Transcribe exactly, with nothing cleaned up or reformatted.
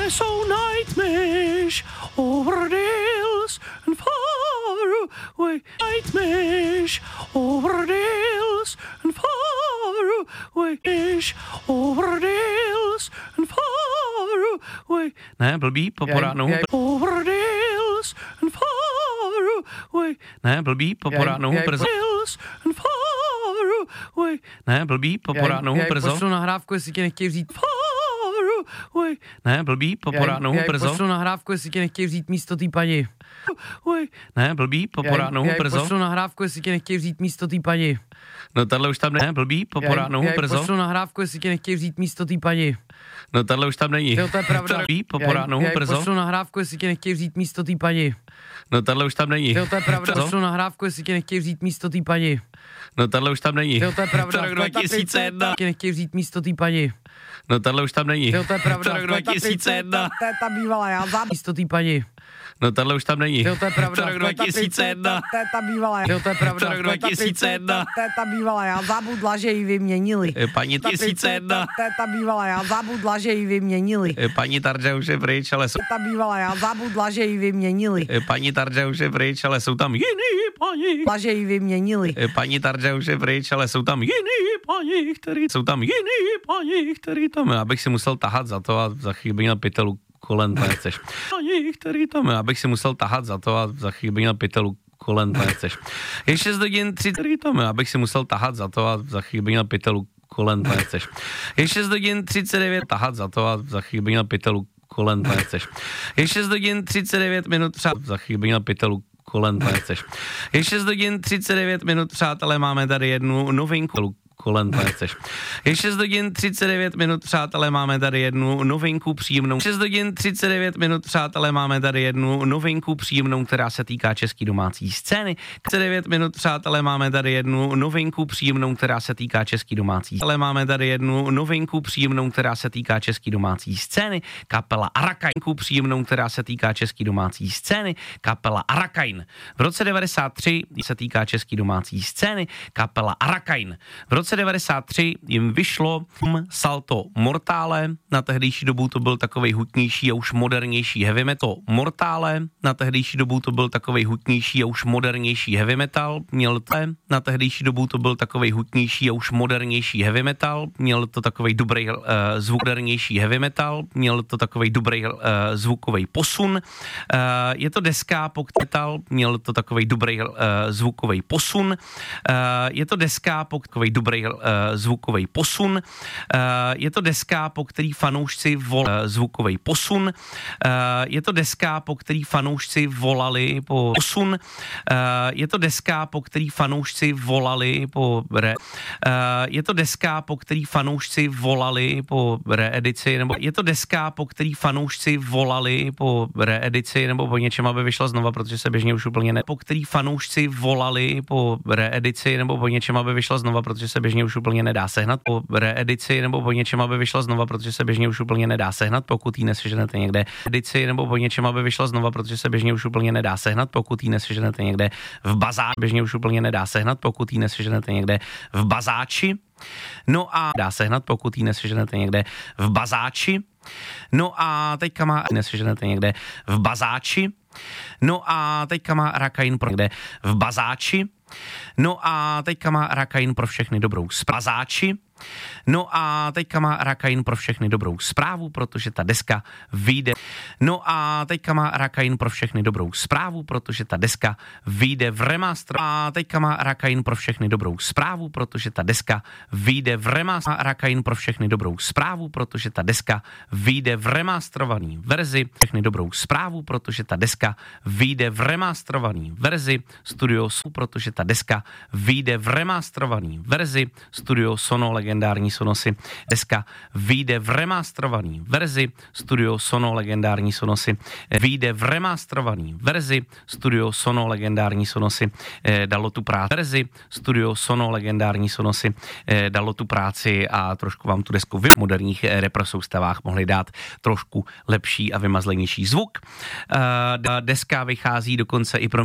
I saw nightmares over the hills and far away. Nightmares over the hills and far away. Over the hills and far away. Ne, blbý, po poránu. Over the hills and far away. Ne, blbý, po poránu, brzo. Hills and far away. Ne, blbý, po poránu, brzo. Pošlu nahrávku, jestli tě nechtějí vzít. Ne, blbý, po poránu, brzo. Pošlu nahrávku, jestli tě nechtějí vzít místo té paní. Ne, blbý, po poránu, brzo. Pošlu nahrávku, jestli tě nechtějí vzít místo té paní. No tahle už tam ne, blbý, po poránu, brzo. Pošlu nahrávku, jestli tě nechtějí vzít místo té paní. No tahle už tam není. Jo, to je pravda. Blbý, po poránu, brzo. Pošlu nahrávku, jestli tě nechtějí vzít místo té paní. No tahle už tam není. Jo, to je pravda. Pošlu nahrávku, jestli tě nechtějí vzít místo té paní. No tahle už tam není. Jo, to je pravda. Rok dva tisíce jedna. Tě nechtějí vzít místo té paní. No tahle už tam není. Jo, to je pravda. Rok dva tisíce jedna. To je ta bývalá, já za místo té paní. No tahle už tam není. Jo, to je pravda. Rok dva tisíce jedna. To je ta bývalá. Jo, to je pravda. Rok dva tisíce jedna. To je ta bývalá, já zabudla, že ji vyměnili. Paní tisíce jedna. To je ta bývalá, já zabudla, že ji vyměnili. Paní Tarja už je pryč, ale jsou... Ta bývalá, já zabudla, že ji vyměnili. Paní Tarja už je pryč, ale jsou tam jiný paní. Že ji vyměnili. Paní Tarja už je pryč, ale jsou tam jiný paní, který... Jsou tam jiný paní, který tam... Já bych si musel tahat za to a za chvíli na pytelu kolem nechceš. Paní, který tam... Já bych si musel tahat za to a za chvíli na pytelu kolem nechceš. Je šest hodin tři, který tam... Já bych si musel tahat za to a za chvíli na pytelu kolem nechceš. Je šest hodin třicet devět, tahat za to a za chvíli na pytelu kolem nechceš. Je šest hodin třicet devět minut, třeba za chvíli na pytelu kolem nechceš. Je šest hodin třicet devět minut, přátelé, máme tady jednu novinku kolem nechceš. Je šest hodin třicet devět minut, přátelé, máme tady jednu novinku příjemnou. šest hodin třicet devět minut, přátelé, máme tady jednu novinku příjemnou, která se týká české domácí scény. třicet devět minut, přátelé, máme tady jednu novinku příjemnou, která se týká české domácí. Ale máme tady jednu novinku příjemnou, která se týká české domácí scény. Kapela Arakain příjemnou, která se týká české domácí scény. Kapela Arakain. V roce devadesát tři se týká české domácí scény. Kapela Arakain. V roce devadesát tři jim vyšlo Salto Mortale, na tehdejší dobu to byl takovej hutnější a už modernější heavy metal. Mortale, na tehdejší dobu to byl takovej hutnější a už modernější heavy metal. Měl to, na tehdejší dobu to byl takovej hutnější a už modernější heavy metal. Měl to takovej dobrý uh, zvuk, modernější heavy metal. Měl to takovej dobrý uh, zvukový posun. Uh, je to deska pop metal, měl to takovej dobrý uh, zvukový posun. Uh, je to deska pop takovej dobrý uh, zvukový posun. Uh, je to deska, po který fanoušci volali uh, zvukový posun. Uh, je to deska, po který fanoušci volali po posun. Uh, je to deska, po který fanoušci volali po re. Uh, je to deska, po který fanoušci volali po reedici, nebo je to deska, po který fanoušci volali po reedici, nebo po něčem, aby vyšla znova, protože se běžně už úplně ne. Po který fanoušci volali po reedici, nebo po něčem, aby vyšla znova, protože se běžně už úplně nedá sehnat po reedici, nebo po něčem, aby vyšla znova, protože se běžně už úplně nedá sehnat, pokud ji neseženete někde edici, nebo po něčem, aby vyšla znova, protože se běžně už úplně nedá sehnat, pokud ji neseženete někde v bazáči, běžně už úplně nedá sehnat, pokud ji neseženete někde v bazáči. No a dá sehnat, pokud ji neseženete někde v bazáči. No a teďka má neseženete někde v bazáči. No a teďka má Arakain pro někde v bazáči. No a teďka má Arakain pro všechny dobrou bazáči. No a teďka má Arakain pro všechny dobrou zprávu, protože ta deska vyjde. No a teďka má Arakain pro všechny dobrou zprávu, protože ta deska vyjde v remasteru. A teďka má Arakain pro všechny dobrou zprávu, protože ta deska vyjde v remasteru. Arakain pro všechny dobrou zprávu, protože ta deska vyjde v remasterovaný verzi. Všechny dobrou zprávu, protože ta deska vyjde v remasterovaný verzi. Studio Sono, protože ta deska vyjde v remasterovaný verzi. Studio Sono, legendární Sonosy. Deska vyjde v remasterovaný verzi. Studio Sono, legendární Sonosy. Vyjde v remasterovaný verzi. Studio Sono, legendární Sonosy. Dalo tu práci verzi. Studio Sono, legendární Sonosy. Dalo tu práci a trošku vám tu desku v moderních reprosoustavách mohli dát trošku lepší a vymazlenější zvuk. Deska vychází dokonce i pro